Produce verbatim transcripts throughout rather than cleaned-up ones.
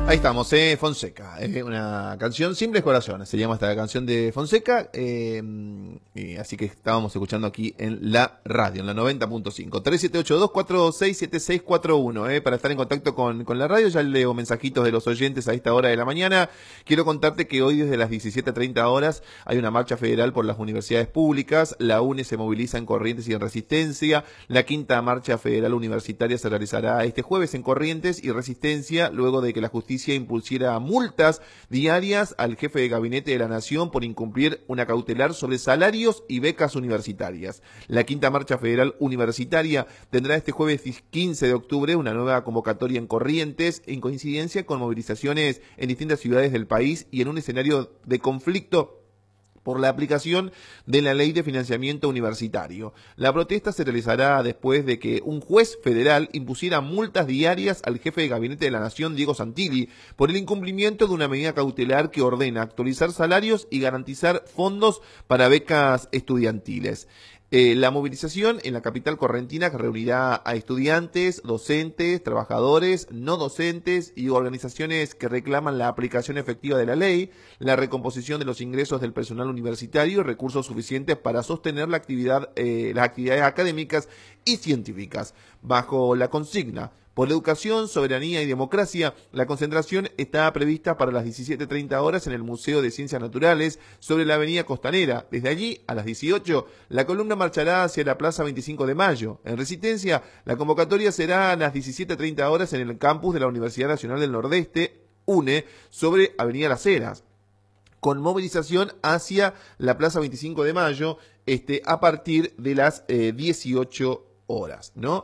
Ahí estamos, eh, Fonseca, eh, una canción Simples Corazones, se llama esta canción de Fonseca, eh, y así que estábamos escuchando aquí en la radio, en la noventa punto cinco, tres siete ocho dos cuatro seis siete seis cuatro uno, eh, para estar en contacto con, con la radio. Ya leo mensajitos de los oyentes a esta hora de la mañana. Quiero contarte que hoy desde las diecisiete treinta horas hay una marcha federal por las universidades públicas, la UNE se moviliza en Corrientes y en Resistencia, la quinta marcha federal universitaria se realizará este jueves en Corrientes y Resistencia, luego de que la justicia impusiera multas diarias al jefe de gabinete de la Nación por incumplir una cautelar sobre salarios y becas universitarias. La quinta marcha federal universitaria tendrá este jueves quince de octubre una nueva convocatoria en Corrientes, en coincidencia con movilizaciones en distintas ciudades del país y en un escenario de conflicto por la aplicación de la Ley de Financiamiento Universitario. La protesta se realizará después de que un juez federal impusiera multas diarias al jefe de gabinete de la Nación, Diego Santilli, por el incumplimiento de una medida cautelar que ordena actualizar salarios y garantizar fondos para becas estudiantiles. Eh, la movilización en la capital correntina, que reunirá a estudiantes, docentes, trabajadores, no docentes y organizaciones que reclaman la aplicación efectiva de la ley, la recomposición de los ingresos del personal universitario y recursos suficientes para sostener la actividad, eh, las actividades académicas y científicas. Bajo la consigna por la educación, soberanía y democracia, la concentración está prevista para las diecisiete treinta horas en el Museo de Ciencias Naturales sobre la Avenida Costanera. Desde allí, a las dieciocho, la columna marchará hacia la Plaza veinticinco de mayo. En Resistencia, la convocatoria será a las diecisiete treinta horas en el campus de la Universidad Nacional del Nordeste, UNE, sobre Avenida Las Heras, con movilización hacia la Plaza veinticinco de mayo este, a partir de las eh, dieciocho horas, ¿no?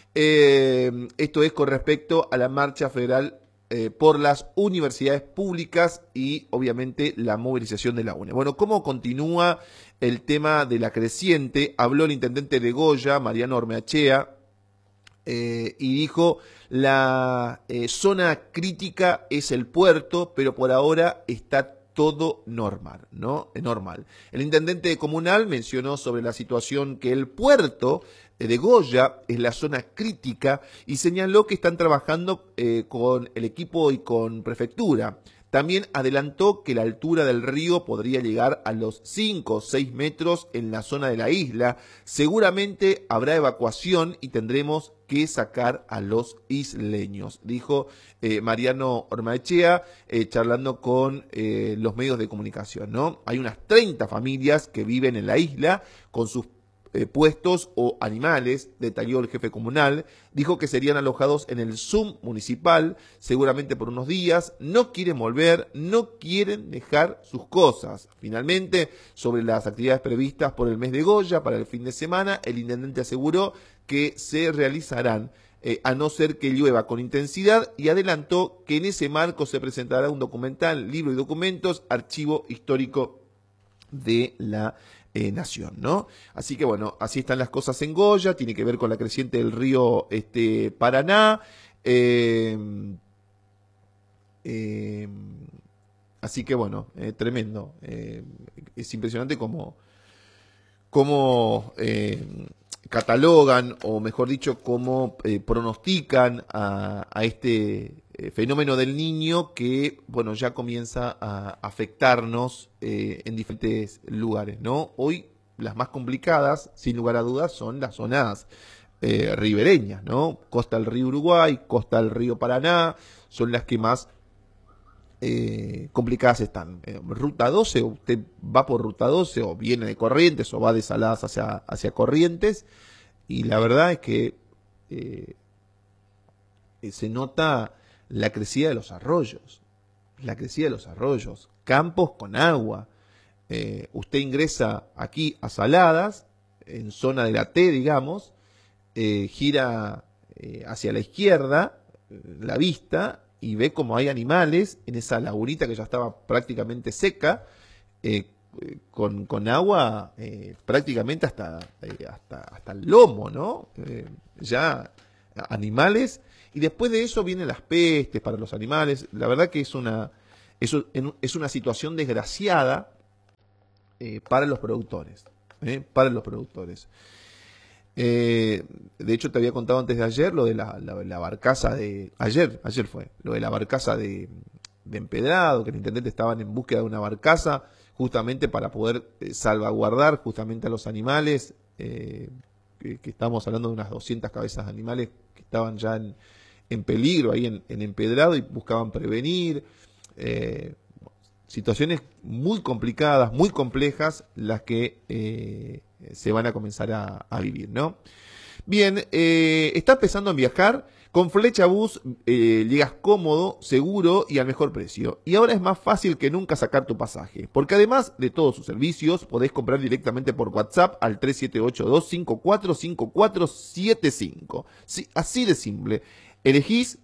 Eh, esto es con respecto a la marcha federal eh, por las universidades públicas y obviamente la movilización de la UNE. Bueno, ¿cómo continúa el tema de la creciente? Habló el intendente de Goya, Mariano Ormaechea, eh, y dijo la eh, zona crítica es el puerto, pero por ahora está todo normal, ¿no? Normal. El intendente comunal mencionó sobre la situación que el puerto de Goya es la zona crítica y señaló que están trabajando eh, con el equipo y con prefectura. También adelantó que la altura del río podría llegar a los cinco o seis metros en la zona de la isla. Seguramente habrá evacuación y tendremos que sacar a los isleños, dijo eh, Mariano Ormaechea, eh, charlando con eh, los medios de comunicación, ¿no? Hay unas treinta familias que viven en la isla con sus Eh, puestos o animales, detalló el jefe comunal. Dijo que serían alojados en el S U M municipal, seguramente por unos días. No quieren volver, no quieren dejar sus cosas. Finalmente, sobre las actividades previstas por el mes de Goya para el fin de semana, el intendente aseguró que se realizarán eh, a no ser que llueva con intensidad, y adelantó que en ese marco se presentará un documental, libro y documentos, archivo histórico de la Eh, nación, ¿no? Así que bueno, así están las cosas en Goya, tiene que ver con la creciente del río este, Paraná, eh, eh, así que bueno, eh, tremendo, eh, es impresionante cómo, cómo eh, catalogan, o mejor dicho, cómo eh, pronostican a, a este eh, fenómeno del Niño que, bueno, ya comienza a afectarnos eh, en diferentes lugares, ¿no? Hoy las más complicadas, sin lugar a dudas, son las zonas eh, ribereñas, ¿no? Costa del río Uruguay, costa del río Paraná, son las que más Eh, complicadas están. Eh, ruta doce, usted va por ruta doce o viene de Corrientes o va de Saladas hacia, hacia Corrientes, y la verdad es que eh, se nota la crecida de los arroyos, la crecida de los arroyos, campos con agua. Eh, usted ingresa aquí a Saladas, en zona de la T, digamos, eh, gira eh, hacia la izquierda la vista y ve como hay animales en esa lagunita que ya estaba prácticamente seca, eh, con, con agua eh, prácticamente hasta, eh, hasta, hasta el lomo, ¿no? Eh, ya animales, y después de eso vienen las pestes para los animales. La verdad que es una, es, es una situación desgraciada eh, para los productores, eh, para los productores. Eh, de hecho, te había contado antes de ayer lo de la, la, la barcaza de... Ayer, ayer fue, lo de la barcaza de, de Empedrado, que el intendente estaban en búsqueda de una barcaza, justamente para poder eh, salvaguardar justamente a los animales, eh, que, que estamos hablando de unas doscientas cabezas de animales que estaban ya en, en peligro ahí en, en Empedrado y buscaban prevenir. Eh, situaciones muy complicadas, muy complejas, las que eh, se van a comenzar a, a vivir, ¿no? Bien, eh, ¿estás pensando en viajar? Con Flecha Bus eh, llegas cómodo, seguro y al mejor precio. Y ahora es más fácil que nunca sacar tu pasaje, porque además de todos sus servicios, podés comprar directamente por WhatsApp al tres siete ocho dos, cinco cuatro cinco cuatro siete cinco. Sí, así de simple. Elegís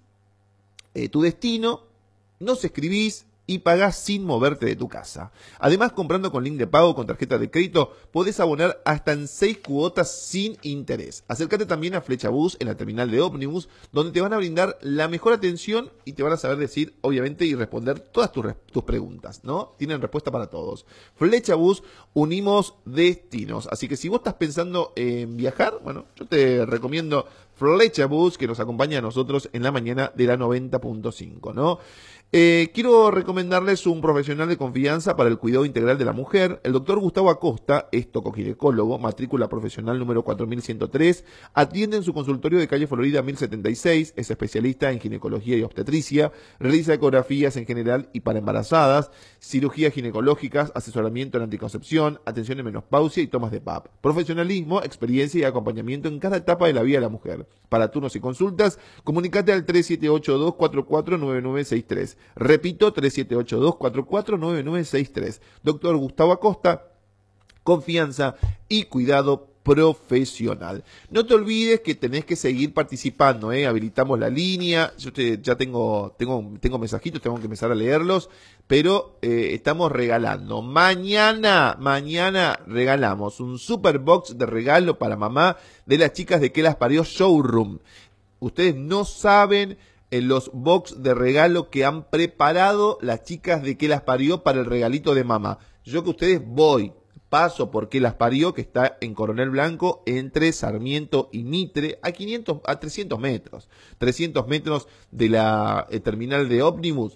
eh, tu destino, nos escribís y pagás sin moverte de tu casa. Además, comprando con link de pago con tarjeta de crédito, podés abonar hasta en seis cuotas sin interés. Acércate también a Flecha Bus en la terminal de ómnibus, donde te van a brindar la mejor atención y te van a saber decir, obviamente, y responder todas tus, tus preguntas, ¿no? Tienen respuesta para todos. Flecha Bus, unimos destinos. Así que si vos estás pensando en viajar, bueno, yo te recomiendo Flecha Bus, que nos acompaña a nosotros en la mañana de la noventa punto cinco, ¿no? Eh, quiero recomendarles un profesional de confianza para el cuidado integral de la mujer. El doctor Gustavo Acosta es tocoginecólogo, matrícula profesional número cuatro mil ciento tres, atiende en su consultorio de calle Florida mil setenta y seis, es especialista en ginecología y obstetricia, realiza ecografías en general y para embarazadas, cirugías ginecológicas, asesoramiento en anticoncepción, atención en menopausia y tomas de P A P. Profesionalismo, experiencia y acompañamiento en cada etapa de la vida de la mujer. Para turnos y consultas, comunícate al tres siete ocho dos, cuatro cuatro nueve nueve seis tres. Repito, tres siete ocho dos, cuatro cuatro nueve nueve seis tres. Doctor Gustavo Acosta, confianza y cuidado profesional. No te olvides que tenés que seguir participando, ¿eh? Habilitamos la línea, yo te, ya tengo, tengo, tengo mensajitos, tengo que empezar a leerlos, pero eh, estamos regalando. Mañana, mañana regalamos un super box de regalo para mamá de las chicas de Que Las Parió Showroom. Ustedes no saben en los box de regalo que han preparado las chicas de Que Las Parió para el regalito de mamá. Yo que ustedes voy, paso por Que Las Parió, que está en Coronel Blanco, entre Sarmiento y Mitre, a quinientos, a trescientos metros. trescientos metros de la eh, terminal de ómnibus.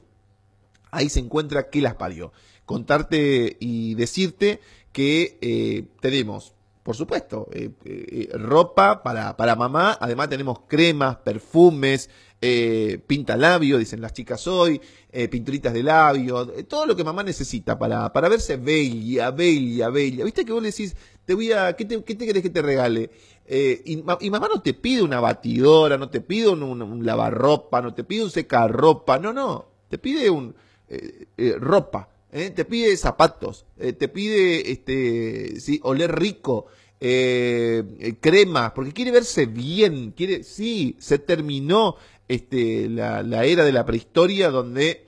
Ahí se encuentra Que Las Parió. Contarte y decirte que eh, tenemos, por supuesto, eh, eh, ropa para, para mamá. Además tenemos cremas, perfumes, eh, pintalabio, dicen las chicas hoy, eh, pinturitas de labio, eh, todo lo que mamá necesita para, para verse bella, bella, bella. ¿Viste que vos le decís, te voy a, ¿qué te, qué te querés que te regale? Eh, y, y mamá no te pide una batidora, no te pide un, un, un lavarropa, no te pide un secarropa, no, no, te pide un eh, eh, ropa. ¿Eh? Te pide zapatos, eh, te pide este, sí, oler rico, eh, eh, cremas, porque quiere verse bien, quiere, sí, se terminó este, la, la era de la prehistoria donde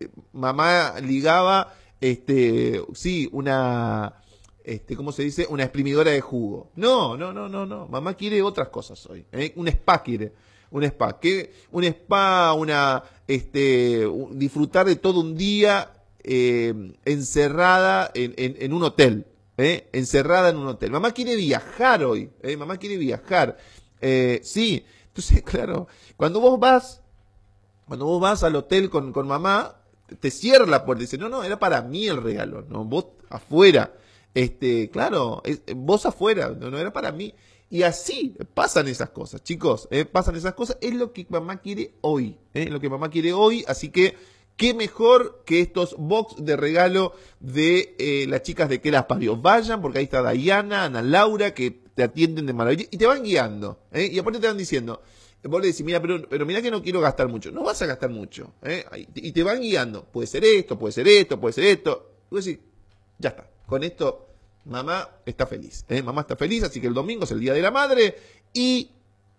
mamá ligaba, este, sí, una, este, ¿cómo se dice? Una exprimidora de jugo. No, no, no, no, no, mamá quiere otras cosas hoy, ¿eh? Un spa quiere. Un spa, ¿qué? Un spa, una, este, un, disfrutar de todo un día eh, encerrada en, en, en un hotel, ¿eh? Encerrada en un hotel. Mamá quiere viajar hoy, ¿eh? Mamá quiere viajar, eh, sí. Entonces, claro, cuando vos vas, cuando vos vas al hotel con, con mamá, te cierra la puerta y dice, no, no, era para mí el regalo, no, vos afuera, este, claro, es, vos afuera, no, no era para mí. Y así pasan esas cosas, chicos, ¿eh? Pasan esas cosas, es lo que mamá quiere hoy, ¿eh? Lo que mamá quiere hoy, así que qué mejor que estos box de regalo de eh, las chicas de Que Las Parió. Vayan, porque ahí está Diana, Ana Laura, que te atienden de maravilla y te van guiando, ¿eh? Y aparte te van diciendo, vos le decís, mira, pero, pero mira que no quiero gastar mucho. No vas a gastar mucho, ¿eh? Y te van guiando, puede ser esto, puede ser esto, puede ser esto. Y vos decís, ya está, con esto mamá está feliz, ¿eh? Mamá está feliz, así que el domingo es el Día de la Madre y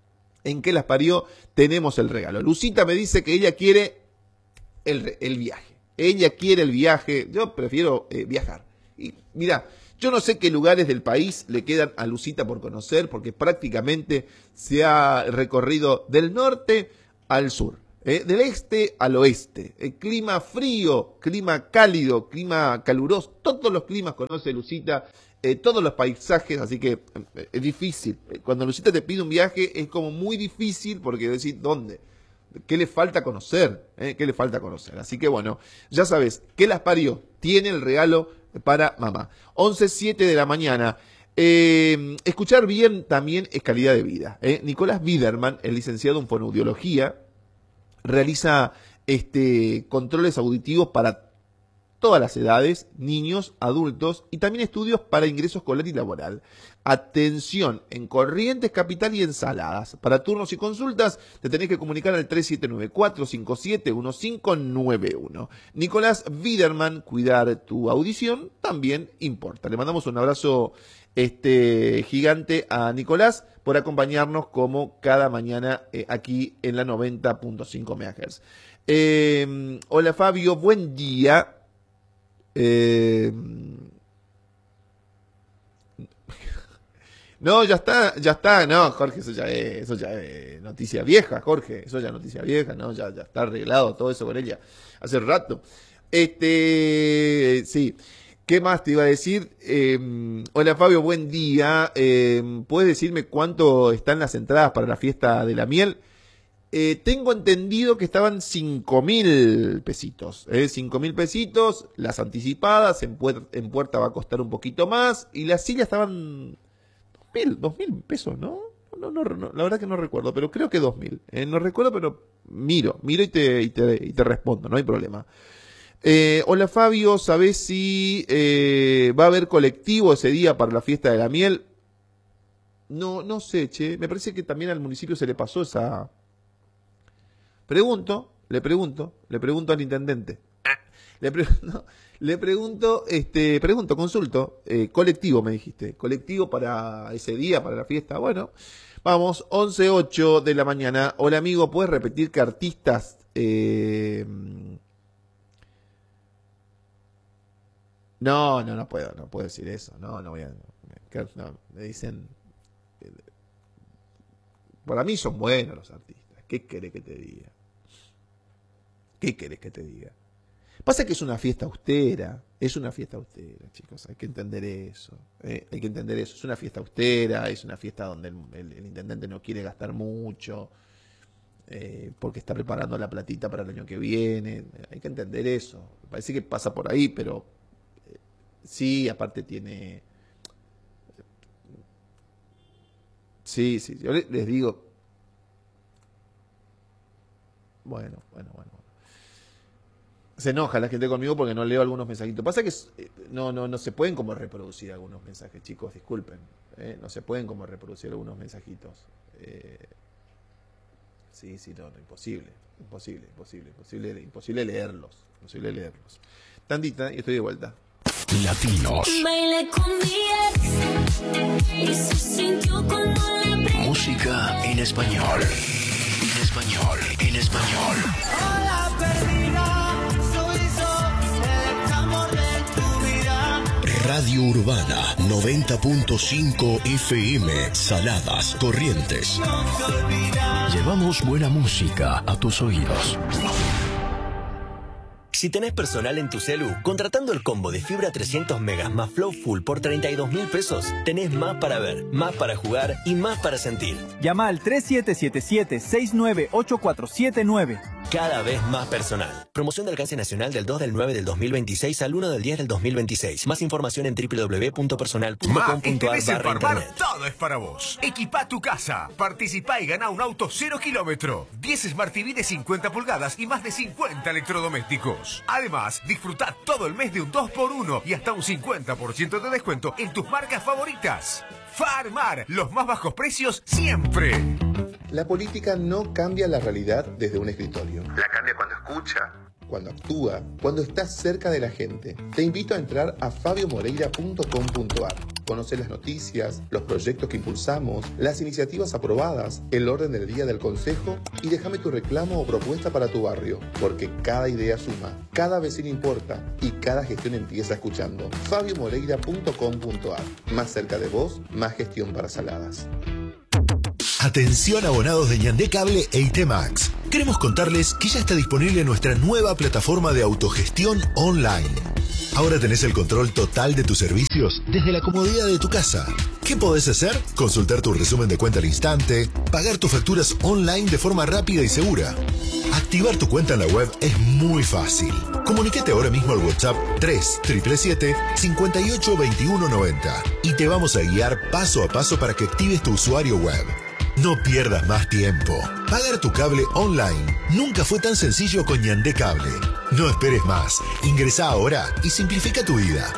en Que Las Parió tenemos el regalo. Lucita me dice que ella quiere el, el viaje. Ella quiere el viaje, yo prefiero eh, viajar. Y mira, yo no sé qué lugares del país le quedan a Lucita por conocer, porque prácticamente se ha recorrido del norte al sur. Eh, del este al oeste, el clima frío, clima cálido, clima caluroso, todos los climas conoce Lucita eh, todos los paisajes, así que eh, es difícil. Cuando Lucita te pide un viaje es como muy difícil porque decís, ¿dónde? ¿Qué le falta conocer? ¿Eh? ¿Qué le falta conocer? Así que bueno, ya sabes, ¿qué las parió? Tiene el regalo para mamá. once siete de la mañana. Eh, escuchar bien también es calidad de vida. ¿eh? Nicolás Biderman, el licenciado en fonoaudiología, realiza este, controles auditivos para todas las edades, niños, adultos y también estudios para ingreso escolar y laboral. Atención, en Corrientes, Capital y Ensaladas. Para turnos y consultas te tenés que comunicar al tres siete nueve, cuatro cinco siete, uno cinco nueve uno. Nicolás Biderman, cuidar tu audición también importa. Le mandamos un abrazo este, gigante a Nicolás por acompañarnos como cada mañana eh, aquí en la noventa punto cinco megahertz. Eh, hola Fabio, buen día. Eh... No, ya está, ya está, no, Jorge, eso ya es, eso ya es noticia vieja, Jorge, eso ya es noticia vieja, no, ya, ya está arreglado todo eso con ella, hace rato. Este, sí, ¿qué más te iba a decir? Eh, hola Fabio, buen día, eh, ¿puedes decirme cuánto están las entradas para la fiesta de la miel? Eh, tengo entendido que estaban cinco mil pesitos, eh, cinco mil pesitos, las anticipadas, en, puer en puerta va a costar un poquito más, y las sillas estaban dos mil pesos, ¿no? No, no, no, la verdad que no recuerdo, pero creo que dos mil, eh, no recuerdo, pero miro, miro y te, y te, y te respondo, no hay problema. Eh, hola Fabio, ¿sabés si eh, va a haber colectivo ese día para la fiesta de la miel? No, no sé, che, me parece que también al municipio se le pasó esa... Pregunto, le pregunto, le pregunto al intendente. Le, pre no, le pregunto, este, pregunto, consulto, eh, colectivo me dijiste, colectivo para ese día, para la fiesta. Bueno, vamos, once ocho de la mañana. Hola amigo, ¿puedes repetir que artistas... Eh... No, no, no puedo, no puedo decir eso. No, no voy a... No, me dicen... Para mí son buenos los artistas. ¿Qué querés que te diga? ¿Qué querés que te diga? Pasa que es una fiesta austera, es una fiesta austera, chicos, hay que entender eso, ¿eh? Hay que entender eso, es una fiesta austera, es una fiesta donde el, el, el intendente no quiere gastar mucho, eh, porque está preparando la platita para el año que viene, hay que entender eso, me parece que pasa por ahí, pero eh, sí, aparte tiene... Sí, sí, yo les digo... Bueno, bueno, bueno. Se enoja la gente conmigo porque no leo algunos mensajitos. Pasa que no, no, no se pueden como reproducir algunos mensajes, chicos, disculpen. ¿eh? No se pueden como reproducir algunos mensajitos. Eh, sí, sí, no, no, imposible. Imposible, imposible, imposible, imposible leerlos. Imposible leerlos. Tandita y estoy de vuelta. Latinos. Bailé con mi ex y se sintió como la... Música en español. En español, en español. Hola perdida, soy yo, el amor de tu vida. Radio Urbana noventa punto cinco F M, Saladas, Corrientes. No te olvidas. Llevamos buena música a tus oídos. Si tenés personal en tu celu, contratando el combo de fibra trescientos megas más Flow Full por treinta y dos mil pesos, tenés más para ver, más para jugar y más para sentir. Llama al tres siete siete siete, seis nueve ocho cuatro siete nueve. Cada vez más personal. Promoción de alcance nacional del dos del nueve del dos mil veintiséis al uno del diez del dos mil veintiséis. Más información en doble u doble u doble u punto personal punto com punto a r barra internet. Todo es para vos. Equipá tu casa. Participá y gana un auto cero kilómetro. diez Smart T V de cincuenta pulgadas y más de cincuenta electrodomésticos. Además, disfrutá todo el mes de un dos por uno y hasta un cincuenta por ciento de descuento en tus marcas favoritas. Farmar, los más bajos precios siempre. La política no cambia la realidad desde un escritorio. La cambia cuando escucha, cuando actúa, cuando está cerca de la gente. Te invito a entrar a fabio moreira punto com punto a r. Conoce las noticias, los proyectos que impulsamos, las iniciativas aprobadas, el orden del día del consejo y déjame tu reclamo o propuesta para tu barrio, porque cada idea suma, cada vecino importa y cada gestión empieza escuchando. fabio moreira punto com punto a r. Más cerca de vos, más gestión para Saladas. Atención abonados de Ñandé Cable e I T Max. Queremos contarles que ya está disponible nuestra nueva plataforma de autogestión online. Ahora tenés el control total de tus servicios desde la comodidad de tu casa. ¿Qué podés hacer? Consultar tu resumen de cuenta al instante, pagar tus facturas online de forma rápida y segura. Activar tu cuenta en la web es muy fácil. Comunícate ahora mismo al WhatsApp tres siete siete, cinco ocho dos uno nueve cero y te vamos a guiar paso a paso para que actives tu usuario web. No pierdas más tiempo. Pagar tu cable online nunca fue tan sencillo con Ñandé Cable. No esperes más. Ingresa ahora y simplifica tu vida.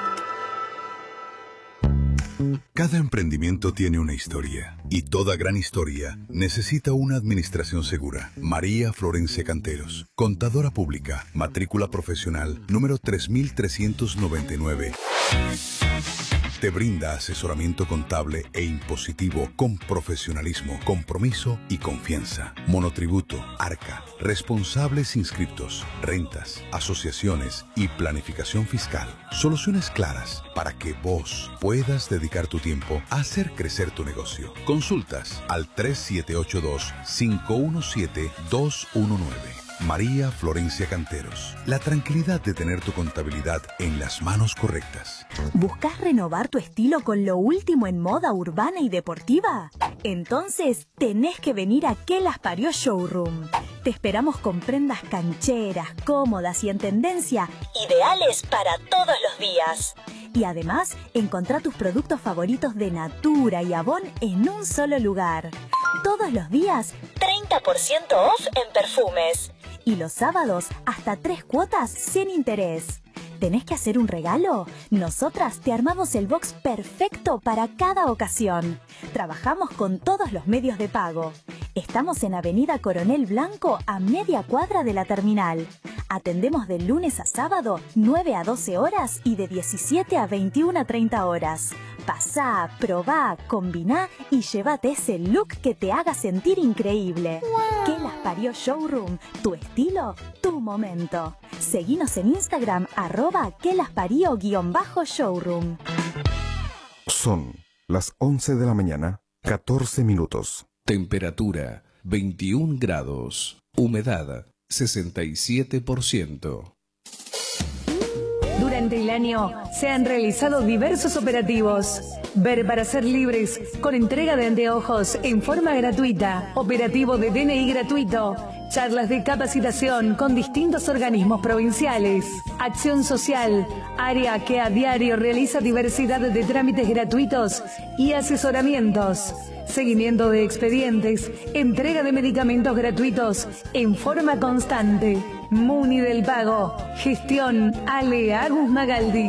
Cada emprendimiento tiene una historia y toda gran historia necesita una administración segura. María Florencia Canteros, contadora pública, matrícula profesional número tres mil trescientos noventa y nueve. Te brinda asesoramiento contable e impositivo con profesionalismo, compromiso y confianza. Monotributo, Arca, responsables inscriptos, rentas, asociaciones y planificación fiscal. Soluciones claras para que vos puedas dedicar tu tiempo a hacer crecer tu negocio. Consultas al tres siete ocho dos, cinco uno siete, dos uno nueve. María Florencia Canteros. La tranquilidad de tener tu contabilidad en las manos correctas. ¿Buscas renovar tu estilo con lo último en moda urbana y deportiva? Entonces tenés que venir a Que Las Parió Showroom. Te esperamos con prendas cancheras, cómodas y en tendencia, ideales para todos los días. Y además, encontrá tus productos favoritos de Natura y Avon en un solo lugar. Todos los días, treinta por ciento off en perfumes. Y los sábados, hasta tres cuotas sin interés. ¿Tenés que hacer un regalo? Nosotras te armamos el box perfecto para cada ocasión. Trabajamos con todos los medios de pago. Estamos en Avenida Coronel Blanco, a media cuadra de la terminal. Atendemos de lunes a sábado, nueve a doce horas y de diecisiete a veintiuna a treinta horas. Pasá, probá, combiná y llévate ese look que te haga sentir increíble. Wow. Que Las Parió Showroom, tu estilo, tu momento. Seguinos en Instagram, arroba que las parió guión bajo showroom. Son las once de la mañana, catorce minutos. Temperatura veintiún grados. Humedad sesenta y siete por ciento. Durante el año se han realizado diversos operativos. Ver para ser libres, con entrega de anteojos en forma gratuita, operativo de D N I gratuito, charlas de capacitación con distintos organismos provinciales, acción social, área que a diario realiza diversidad de trámites gratuitos y asesoramientos, seguimiento de expedientes, entrega de medicamentos gratuitos en forma constante. Muni del Pago, gestión Ale Agus Magaldi.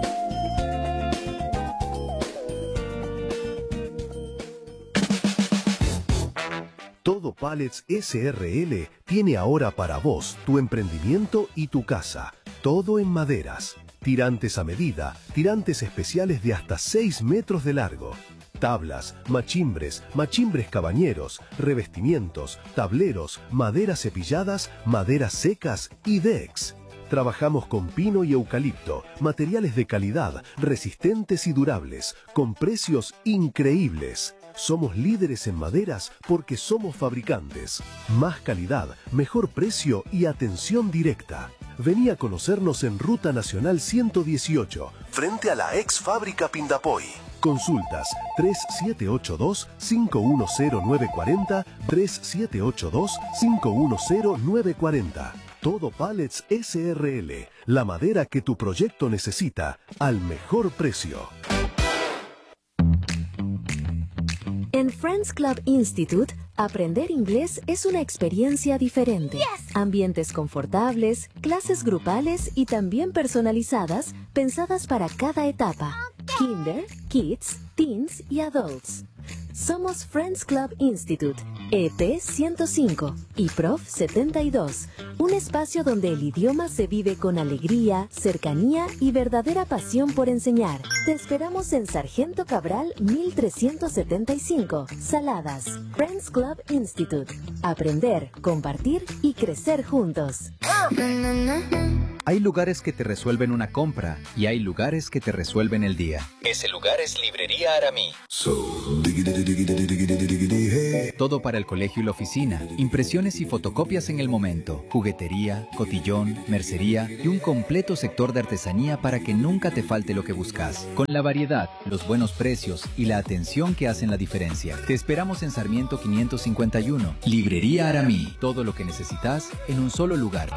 Todo Pallets S R L tiene ahora para vos tu emprendimiento y tu casa. Todo en maderas. Tirantes a medida, tirantes especiales de hasta seis metros de largo. Tablas, machimbres, machimbres cabañeros, revestimientos, tableros, maderas cepilladas, maderas secas y decks. Trabajamos con pino y eucalipto, materiales de calidad, resistentes y durables, con precios increíbles. Somos líderes en maderas porque somos fabricantes. Más calidad, mejor precio y atención directa. Vení a conocernos en Ruta Nacional ciento dieciocho, frente a la ex fábrica Pindapoy. Consultas tres siete ocho dos, cinco uno cero nueve cuatro cero, tres siete ocho dos, cinco uno cero nueve cuatro cero. Todo Pallets S R L, la madera que tu proyecto necesita, al mejor precio. En Friends Club Institute, aprender inglés es una experiencia diferente. Yes. Ambientes confortables, clases grupales y también personalizadas, pensadas para cada etapa. Okay. Kinder, Kids, Teens y Adults. Somos Friends Club Institute, E T ciento cinco y Prof setenta y dos, un espacio donde el idioma se vive con alegría, cercanía y verdadera pasión por enseñar. Te esperamos en Sargento Cabral mil trescientos setenta y cinco, Saladas. Friends Club Institute. Aprender, compartir y crecer juntos. Hay lugares que te resuelven una compra y hay lugares que te resuelven el día. Ese lugar es Librería Aramí. So, diggity, diggity, diggity, diggity, hey. Todo para el colegio y la oficina. Impresiones y fotocopias en el momento. Juguetería, cotillón, mercería y un completo sector de artesanía para que nunca te falte lo que buscas. Con la variedad, los buenos precios y la atención que hacen la diferencia. Te esperamos en Sarmiento quinientos cincuenta y uno. Librería Aramí. Todo lo que necesitas en un solo lugar.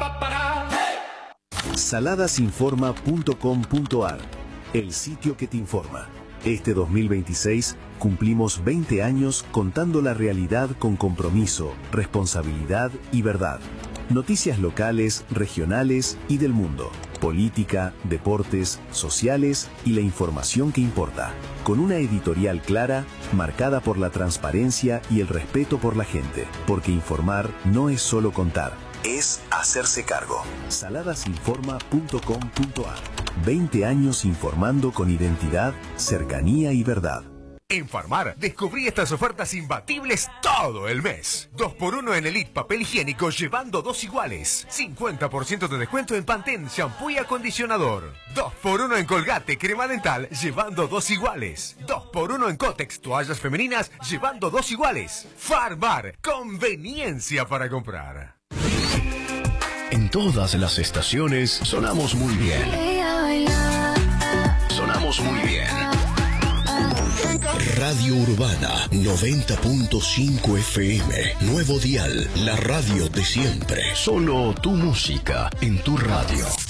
saladasinforma punto com punto ar, el sitio que te informa. Este dos mil veintiséis cumplimos veinte años contando la realidad con compromiso, responsabilidad y verdad. Noticias locales, regionales y del mundo. Política, deportes, sociales y la información que importa. Con una editorial clara, marcada por la transparencia y el respeto por la gente. Porque informar no es solo contar, es hacerse cargo. saladasinforma punto com punto ar. veinte años informando con identidad, cercanía y verdad. En Farmar, descubrí estas ofertas imbatibles todo el mes. dos por uno en Elite papel higiénico llevando dos iguales. cincuenta por ciento de descuento en Pantene, shampoo y acondicionador. dos por uno en Colgate, crema dental, llevando dos iguales. dos por uno en Kotex, toallas femeninas, llevando dos iguales. Farmar, conveniencia para comprar. En todas las estaciones sonamos muy bien. Sonamos muy bien. Radio Urbana noventa punto cinco F M. Nuevo dial, la radio de siempre. Solo tu música en tu radio.